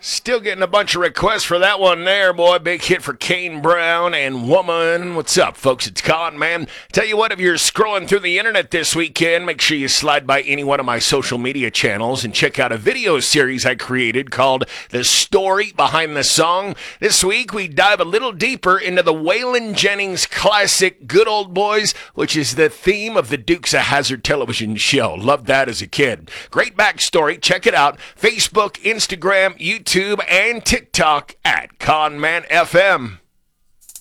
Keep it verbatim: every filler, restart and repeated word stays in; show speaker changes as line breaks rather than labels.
Still getting a bunch of requests for that one there, boy. Big hit for Kane Brown and Woman. What's up, folks? It's Con, man. Tell you what, if you're scrolling through the internet this weekend, make sure you slide by any one of my social media channels and check out a video series I created called The Story Behind the Song. This week, we dive a little deeper into the Waylon Jennings classic Good Old Boys, which is the theme of the Dukes of Hazzard television show. Loved that as a kid. Great backstory. Check it out. Facebook, Instagram, YouTube, and TikTok at Conman F M.